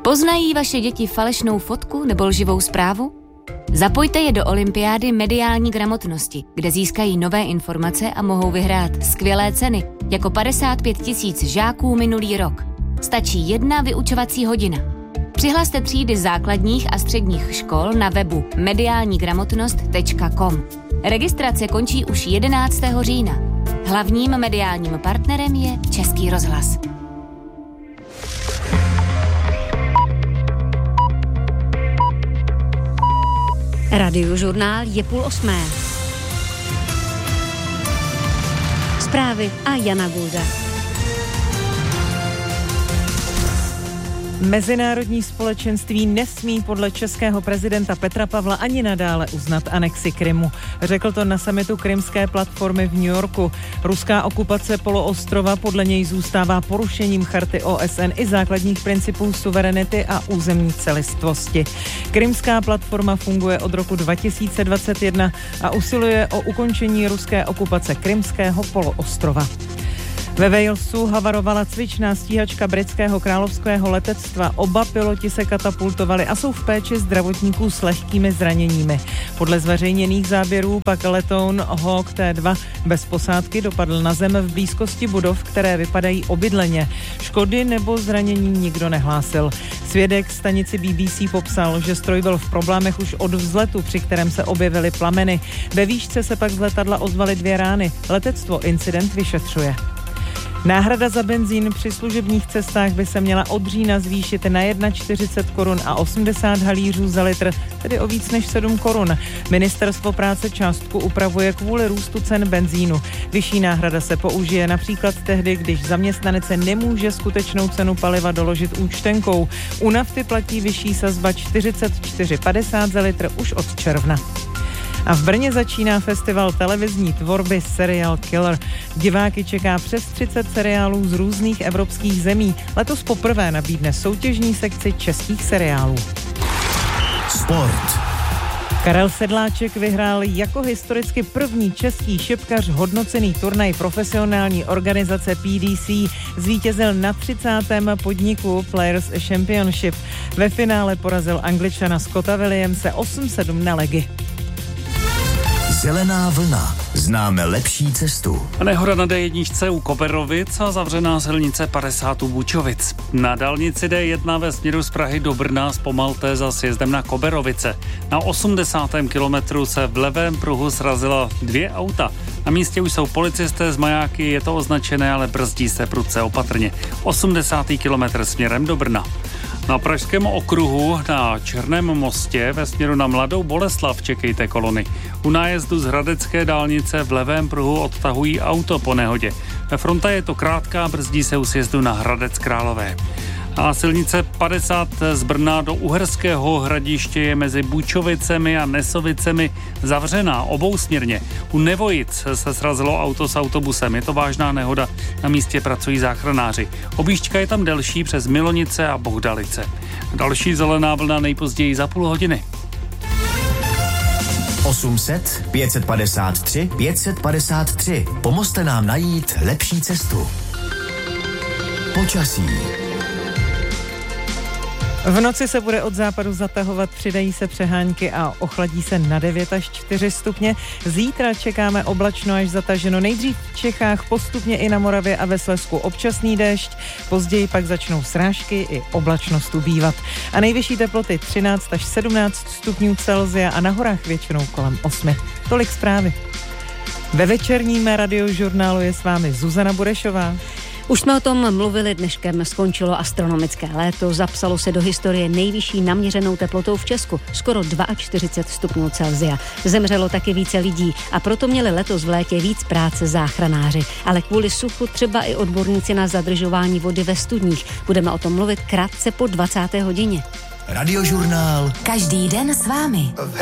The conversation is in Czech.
Poznají vaše děti falešnou fotku nebo lživou zprávu? Zapojte je do olympiády mediální gramotnosti, kde získají nové informace a mohou vyhrát skvělé ceny, jako 55 000 žáků minulý rok. Stačí 1 vyučovací hodina. Přihlaste třídy základních a středních škol na webu mediálnigramotnost.com. Registrace končí už 11. října. Hlavním mediálním partnerem je Český rozhlas. Radiožurnál je 7:30. Zprávy a Jana Gulda. Mezinárodní společenství nesmí podle českého prezidenta Petra Pavla ani nadále uznat anexi Krymu. Řekl to na summitu Krymské platformy v New Yorku. Ruská okupace poloostrova podle něj zůstává porušením charty OSN i základních principů suverenity a územní celistvosti. Krymská platforma funguje od roku 2021 a usiluje o ukončení ruské okupace Krymského poloostrova. Ve Walesu havarovala cvičná stíhačka britského královského letectva. Oba piloti se katapultovali a jsou v péči zdravotníků s lehkými zraněními. Podle zveřejněných záběrů pak letoun Hawk T2 bez posádky dopadl na zem v blízkosti budov, které vypadají obydleně. Škody nebo zranění nikdo nehlásil. Svědek stanici BBC popsal, že stroj byl v problémech už od vzletu, při kterém se objevily plameny. Ve výšce se pak z letadla ozvaly 2 rány. Letectvo incident vyšetřuje. Náhrada za benzín při služebních cestách by se měla od října zvýšit na 41 korun a 80 halířů za litr, tedy o víc než 7 korun. Ministerstvo práce částku upravuje kvůli růstu cen benzínu. Vyšší náhrada se použije například tehdy, když zaměstnanec nemůže skutečnou cenu paliva doložit účtenkou. U nafty platí vyšší sazba 44,50 za litr už od června. A v Brně začíná festival televizní tvorby Serial Killer. Diváky čeká přes 30 seriálů z různých evropských zemí. Letos poprvé nabídne soutěžní sekci českých seriálů. Sport. Karel Sedláček vyhrál jako historicky první český šipkař hodnocený turnaj profesionální organizace PDC. Zvítězil na 30. podniku Players Championship. Ve finále porazil Angličana Scotta Williamse 8-7 na legy. Zelená vlna. Známe lepší cestu. Nehoda na D1 u Koberovic a zavřená silnice 50 u Bučovic. Na dálnici D1 ve směru z Prahy do Brna zpomalte za sjezdem na Koberovice. Na 80. kilometru se v levém pruhu srazila 2 auta. Na místě už jsou policisté z majáky, je to označené, ale brzdí se prudce opatrně. 80. kilometr směrem do Brna. Na Pražském okruhu na Černém mostě ve směru na Mladou Boleslav čekejte kolony. U nájezdu z Hradecké dálnice v levém pruhu odtahují auto po nehodě. Ve fronta je to krátká, brzdí se u sjezdu na Hradec Králové. A silnice 50 z Brna do Uherského Hradiště je mezi Bučovicemi a Nesovicemi zavřená obousměrně. U Nevojic se srazilo auto s autobusem. Je to vážná nehoda, na místě pracují záchranáři. Objížďka je tam delší přes Milonice a Bohdalice. Další zelená vlna nejpozději za půl hodiny. 800 553 553. Pomozte nám najít lepší cestu. Počasí. V noci se bude od západu zatahovat, přidají se přehánky a ochladí se na 9 až 4 stupně. Zítra čekáme oblačno až zataženo. Nejdřív v Čechách, postupně i na Moravě a ve Slezsku občasný déšť, později pak začnou srážky i oblačnost ubývat. A nejvyšší teploty 13 až 17 stupňů Celsia a na horách většinou kolem 8. Tolik zprávy. Ve večerním radiožurnálu je s vámi Zuzana Burešová. Už jsme o tom mluvili, dneškem skončilo astronomické léto, zapsalo se do historie nejvyšší naměřenou teplotou v Česku, skoro 42 stupňů Celsia. Zemřelo taky více lidí a proto měli letos v létě víc práce záchranáři. Ale kvůli suchu třeba i odborníci na zadržování vody ve studních. Budeme o tom mluvit krátce po 20. hodině. Radiožurnál. Každý den s vámi.